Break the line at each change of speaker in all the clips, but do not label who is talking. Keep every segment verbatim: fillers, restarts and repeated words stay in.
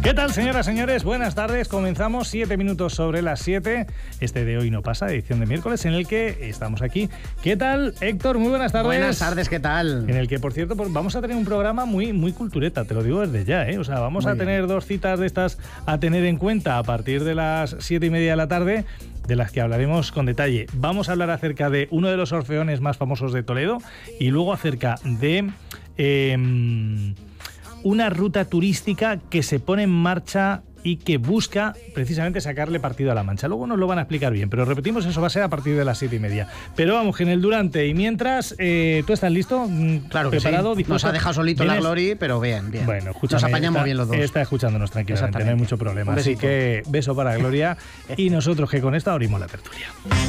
¿Qué tal, señoras, señores? Buenas tardes. Comenzamos siete minutos sobre las siete. Este de hoy no pasa, edición de miércoles, en el que estamos aquí. ¿Qué tal, Héctor? Muy buenas tardes.
Buenas tardes, ¿qué tal?
En el que, por cierto, pues vamos a tener un programa muy, muy cultureta, te lo digo desde ya, ¿eh? O sea, vamos muy a bien. tener dos citas de estas a tener en cuenta a partir de las siete y media de la tarde, de las que hablaremos con detalle. Vamos a hablar acerca de uno de los orfeones más famosos de Toledo y luego acerca de Eh, una ruta turística que se pone en marcha y que busca precisamente sacarle partido a La Mancha. Luego nos lo van a explicar bien, pero repetimos, eso va a ser a partir de las siete y media. Pero vamos, que en el durante y mientras, eh, ¿tú estás listo?
Claro que
¿Preparado?
sí. Nos ha dejado solito ¿Vienes? la Glory, pero bien, bien.
Bueno, escúchame,
nos apañamos
está,
bien los dos.
Está escuchándonos tranquilamente, no hay mucho problema. Así que beso para Gloria y nosotros que con esto abrimos la tertulia.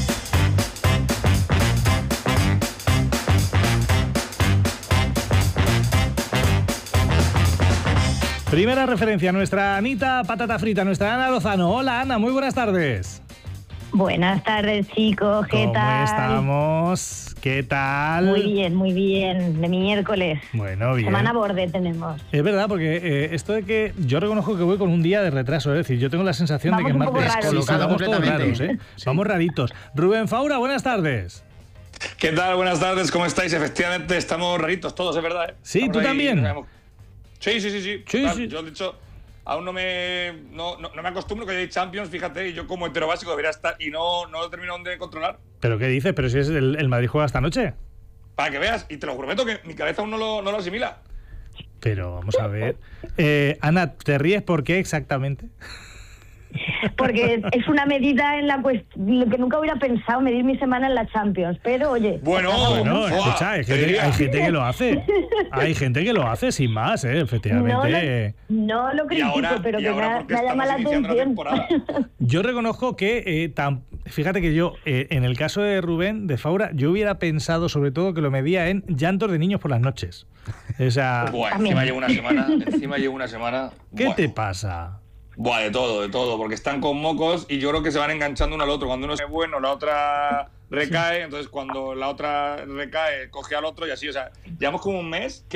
Primera referencia, nuestra Anita Patata Frita, nuestra Ana Lozano. Hola, Ana, muy buenas tardes.
Buenas tardes, chicos, ¿qué
¿Cómo
tal?
estamos? ¿Qué tal?
Muy bien, muy bien, de miércoles.
Bueno, bien.
Semana borde tenemos.
Es verdad, porque eh, esto de que yo reconozco que voy con un día de retraso, es decir, yo tengo la sensación
vamos
de que
un
en
poco
martes
raros.
sí, vamos todos raros, ¿eh? Sí. Vamos raritos. Rubén Faura, buenas tardes.
¿Qué tal? Buenas tardes, ¿cómo estáis? Efectivamente, estamos raritos todos, es verdad, ¿eh?
Sí,
estamos
¿tú
ahí,
también?
Sí, sí, sí, sí.
sí, sí.
Yo, de hecho, aún no me, no, no, no me acostumbro que hay Champions, fíjate, y yo como entero básico debería estar y no, no lo termino de controlar.
¿Pero qué dices? ¿Pero si es el, el Madrid juega esta noche?
Para que veas, y te lo prometo que mi cabeza aún no lo, no lo asimila.
Pero vamos a ver. Eh, Ana, ¿te ríes por qué exactamente?
Porque es una medida en la cuestión que nunca hubiera pensado, medir mi semana en la Champions, pero oye...
Bueno,
bueno, escucha, hay gente, hay gente que lo hace. Hay gente que lo hace sin más, ¿eh? Efectivamente.
No, no lo critico,
ahora,
pero que me, me llama la atención.
Yo reconozco que, eh, tan, fíjate que yo, eh, en el caso de Rubén, de Faura, yo hubiera pensado sobre todo que lo medía en llantos de niños por las noches. O sea...
Buah, encima llevo una semana, encima llevo una semana...
¿Qué
bueno.
te pasa?
Buah, de todo, de todo, porque están con mocos y yo creo que se van enganchando uno al otro. Cuando uno es bueno, la otra recae, entonces cuando la otra recae, coge al otro y así, o sea, llevamos como un mes que